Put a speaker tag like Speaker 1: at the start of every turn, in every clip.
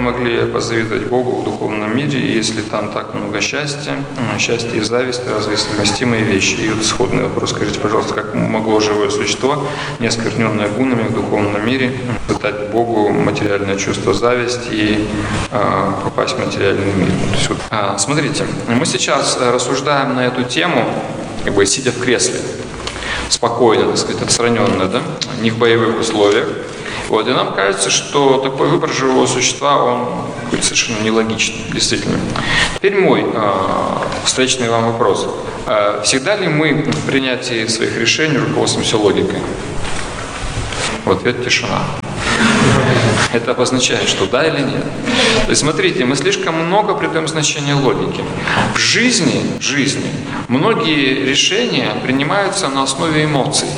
Speaker 1: могли позавидовать Богу в духовном мире, если там так много счастья? Счастье и зависть – разве совместимые вещи? И вот исходный вопрос, скажите, пожалуйста, как могло живое существо, не оскверненное гунами в духовном мире, дать Богу материальное чувство зависти и попасть в материальный мир? Смотрите, мы сейчас рассуждаем на эту тему, как бы сидя в кресле, спокойно, так сказать, отстраненно, да? Не в боевых условиях. Вот, и нам кажется, что такой выбор живого существа, он совершенно нелогичный, действительно. Теперь мой встречный вам вопрос. Всегда ли мы в принятии своих решений руководствуемся логикой? Вот ответ – тишина. Это обозначает, что да или нет. То есть, смотрите, мы слишком много придаем значения логике. В жизни многие решения принимаются на основе эмоций.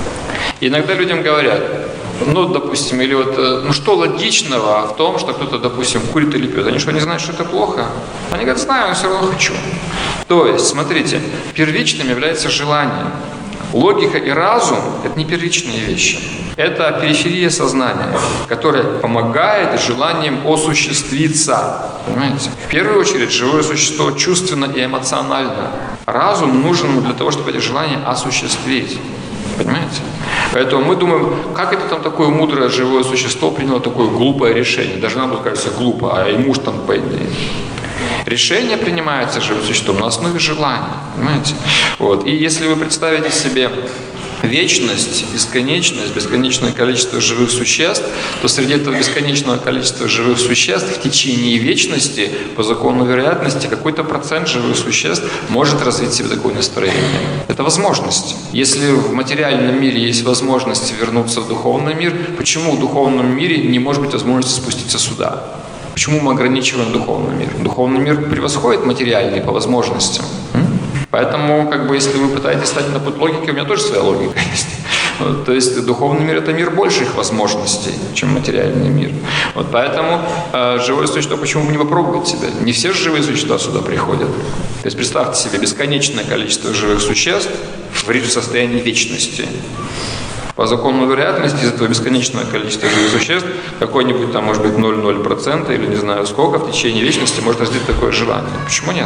Speaker 1: И иногда людям говорят, допустим, или вот, что логичного в том, что кто-то, допустим, курит или пьет? Они что, не знают, что это плохо? Они говорят, знаю, но все равно хочу. То есть, смотрите, первичным является желание. Логика и разум – это не первичные вещи. Это периферия сознания, которая помогает желаниям осуществиться. Понимаете? В первую очередь, живое существо чувственно и эмоционально. Разум нужен для того, чтобы эти желания осуществить. Понимаете? Поэтому мы думаем, как это там такое мудрое живое существо приняло такое глупое решение. Даже нам кажется глупо, а ему ж там по идее. Решение принимается живым существом на основе желания. Понимаете? Вот. И если вы представите себе вечность, бесконечность, бесконечное количество живых существ, то среди этого бесконечного количества живых существ в течение вечности, по закону вероятности, какой-то процент живых существ может развить в себе такое настроение. Это возможность. Если в материальном мире есть возможность вернуться в духовный мир, почему в духовном мире не может быть возможности спуститься сюда? Почему мы ограничиваем духовный мир? Духовный мир превосходит материальный по возможностям. Поэтому, если вы пытаетесь стать на путь логики, у меня тоже своя логика есть. То есть духовный мир – это мир больших возможностей, чем материальный мир. Вот поэтому живое существо почему бы не попробовать себя? Не все живые существа сюда приходят. То есть представьте себе бесконечное количество живых существ в состоянии вечности. По закону вероятности из этого бесконечного количества живых существ какой-нибудь там, может быть, 0,0% или не знаю сколько в течение вечности может развить такое желание. Почему нет?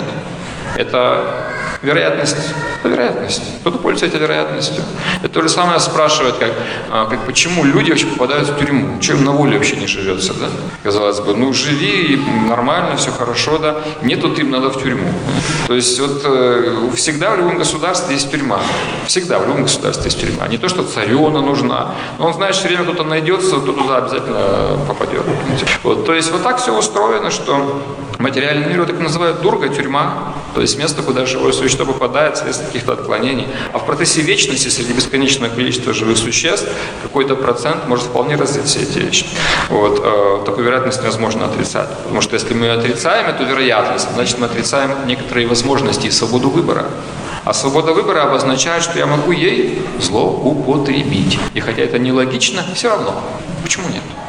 Speaker 1: Это вероятность. Это вероятность. Кто-то пользуется этой вероятностью. Это то же самое спрашивает, как почему люди вообще попадают в тюрьму. Чем на воле вообще не живется, да? Казалось бы, живи, и нормально, все хорошо, да. Нету, им надо в тюрьму. То есть всегда в любом государстве есть тюрьма. Всегда в любом государстве есть тюрьма. Не то, что царю она нужна. Но он знает, что все время кто-то найдется, кто туда обязательно попадет. Вот. То есть так все устроено, что материальный мир так называют дурга, тюрьма. То есть место, куда живое существо попадает вследствие каких-то отклонений. А в процессе вечности среди бесконечного количества живых существ какой-то процент может вполне развить все эти вещи. Вот. Такую вероятность невозможно отрицать. Потому что если мы отрицаем эту вероятность, значит мы отрицаем некоторые возможности и свободу выбора. А свобода выбора обозначает, что я могу ей злоупотребить. И хотя это нелогично, все равно. Почему нет?